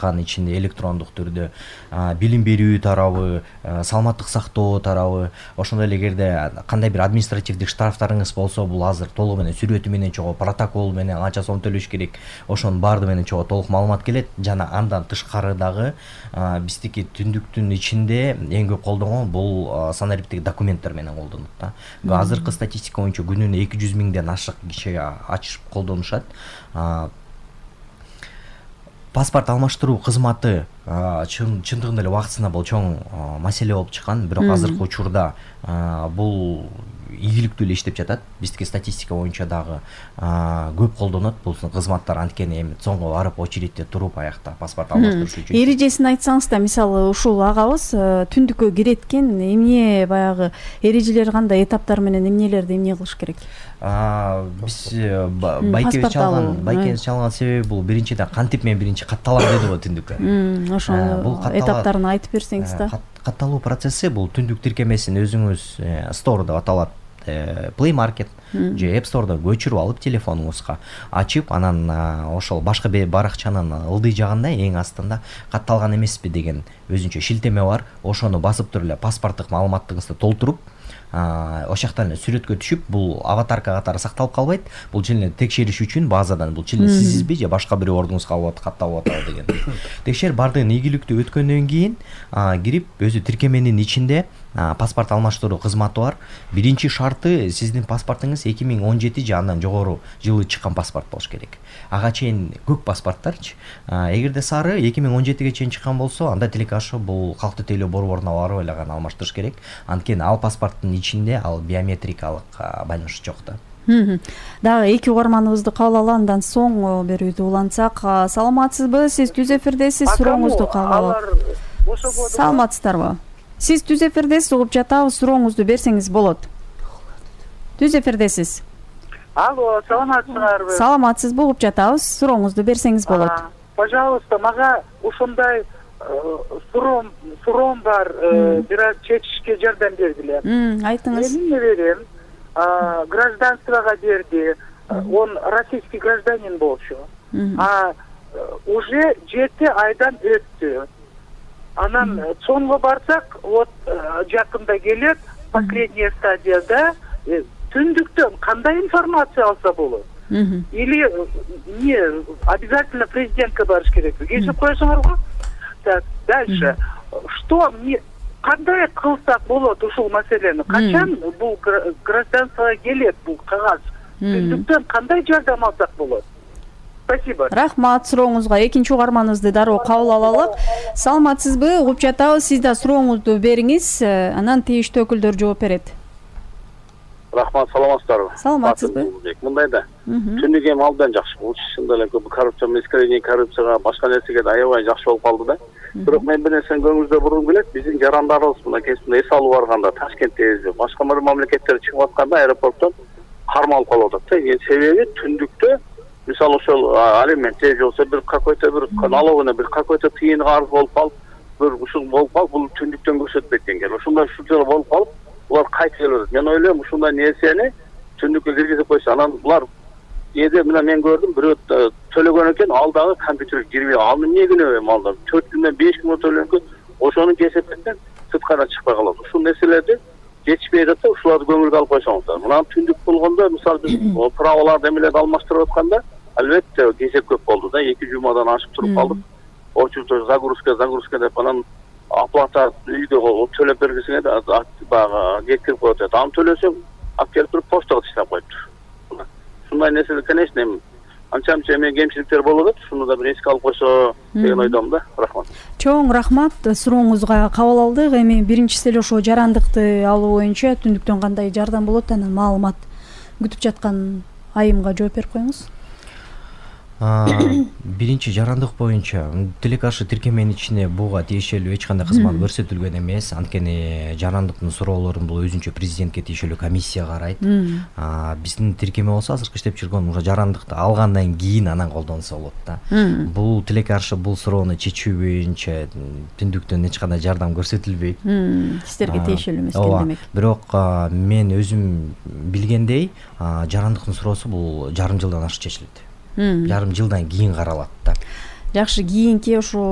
жаткан ичинде электрондук түрдө билим берүү тарабы, саламаттык сактоо тарабы, ошондой эле эгерде кандай бир административдик штрафтарыңыз болсо, бул азыр толугу менен сүрөтү менен чогуу, протокол менен канча сом төлөш керек, ошонун баардыгы менен чогуу толук маалымат келет. Жана андан тышкары дагы биздики түндүктүн ичинде эң көп колдонгон бул санариптик документтер менен колдонот да. Азыркы статистика боюнча күнүнө 200 миңден ашык киши ачып колдонушат. Паспорт алмаштыруу кызматы чындыгында эле убактысында бул чоң маселе болуп чыккан, бирок азыркы учурда бул ийгиликтүү эле иштеп жатат. Биздики статистика боюнча дагы көп колдонот бул кызматтар, анткени эми соңго барып очередьте туруп аякта паспорт алмаштырыш үчүн. Эрежесин айтсаңыз да, мисалы ушул агабыз түндүккө кирет экен, эмне баягы эрежелер кандай, этаптар менен эмнелерди эмне кылыш керек? Биз байкебиз чалган себеби бул биринчиден кантип мен биринчи катталам деди го түндүккө. Ошол этаптарын айтып берсеңиз да. Катталуу процесси бул түндүк тиркемесин өзүңүз Store деп аталат, Play Market же App Store'да көчүрүп алып телефонуңузга ачып, анан ошол башка баракчанын ылдый жагында эң астында катталган эмеспи деген өзүнчө шилтеме бар. Ошону басып туруп эле паспорттук маалыматыңызды толтуруп, ошол жактан эле сүрөткө түшүп, бул аватарка катары сакталып калбайт. Бул чын эле текшериш үчүн базадан бул чын эле сизизби же башка бирөө ордуңузга катталып атабы деген. Текшерип баардыгын ийгиликтүү өткөндөн кийин кирип, өзү тиркеменин ичинде паспорт алмаштыруу кызматы бар. Биринчи шарты сиздин паспортуңуз 2017 же андан жогору жылы чыккан паспорт болуш керек. Ага чейин көк паспорттарчы. Эгерде сары 2017ге чейин чыккан болсо, анда тилеки ашы бул калктуу тейлөө борборуна барып эле гана алмаштырыш керек. Анткени ал паспорттун ичинде ал биометрикалык байланыш жок да. Дагы эки угарманыбызды кабыл алалы, андан соң берүүдү улантсак. Саламатсызбы? Сиз түз эфирдесиз, сурооңузду кабыл алалы. Саламатсыздарбы? Сиз түз эфирдесиз, угуп жатабыз, сурооңузду берсеңиз болот. Түз эфирдесиз. Алло, саламатсыздарбы? Саламатсызбы, угуп жатабыз, сурооңузду берсеңиз болот. Пожалуйста, мага ушундай суроом бар, бир аз чечишке жардам бергиле. Айтыңыз. Мен неберем гражданствого берди, он российский гражданин болчу. Уже 7 айдан өттү. Анан соңго барсак, вот жакында келет, последняя стадияда түндүктөн кандай информация алса болот? Или не обязательно президентке барыш керекпи? Кесип коесуңар го? Так, дальше. Что мне кандай кылсак болот ушул маселени? Качан бул гражданствого келет бул кагаз? Түндүктөн кандай жардам алсак болот? Спасибо. Рахмат сурооңузга. Экинчи угарманыбызды дароо кабыл алалык. Саламатсызбы? Угуп жатабыз. Сиз да сурооңузду бериңиз, анан тийиштүү өкүлдөр жооп берет. Рахмат, саламатсыздарбы? Саламатсызбы? Мындай да. Түндүк эми абдан жакшы. Бул чындап эле көп коррупция, искривление коррупцияга, башка нерсеге да аябай жакшы болуп калды да. Бирок мен бир нерсени көңүлүңүздө бургум келет. Биздин жарандарыбыз мына кесипте эс алуу барганда, Ташкенттеби, башка бир мамлекеттерге чыгып атканда аэропорттон кармалып калып атат да. Себеби түндүктө мисалы ошол алимент же болсо бир какой-то бир налогуна бир какой-то тыйын карыз болуп калып, бир ушул болуп калып, бул түндүктөн көрсөтпөйт экен. Ушундай ушунчалык болуп калып, булар кайтып келет. Мен ойлойм, ушундай нерсени түндүккө киргизип койсо, анан булар эде мына мен көрдүм, бирөө төлөгөн экен, ал дагы компьютерге кирбей, ал эмне күнөө эми алда 4 күндөн 5 күн төлөгөн экен, ошонун кесептен сырткара чыкпай калат. Ушул нерселерди жетишпей жатса, ушуларды көңүлгө алып койсоңуздар. Мына түндүк болгондо, мисалы биз праволарды эмелерди алмаштырып атканда, албетте кезек көп болду да, 2 жумадан ашып туруп калдык. Очугчу загрузка деп анан оплата үйдө төлөп бергисиңер баягы жеткирип коет. Аны төлөсөң, алып келип туруп поштага таштап коюптур. Ушундай нерселер, конечно, эми анча-мынча эме кемчиликтер болуп атат. Шуну да бир эске алып койсо деген ойдомун да. Рахмат. Чоң рахмат. Сурооңузга кабыл алдык. Эми биринчиси эле ошо жарандыкты алуу боюнча түндүктөн кандай жардам болот, анан маалымат күтүп жаткан айымга жооп берип коюңуз. Биринчи жарандык боюнча тилеки ашы тиркеменин ичинде буга тиешелүү эч кандай кызмат көрсөтүлгөн эмес. Анткени жарандыктын суроолорун бул өзүнчө президентке тиешелүү комиссия карайт. Биздин тиркеме болсо азыркы иштеп жүргөн уже жарандыкты алгандан кийин анан колдонсо болот да. Бул тилеки ашы бул суроону чечүү боюнча түндүктөн эч кандай жардам көрсөтүлбөйт. Сиздерге тиешелүү эмес экен демек. Бирок мен өзүм билгендей, жарандыктын суроосу бул жарым жылдан ашык чечилет. Жарым жылдан кийин каралат да. Жакшы, кийинки ошо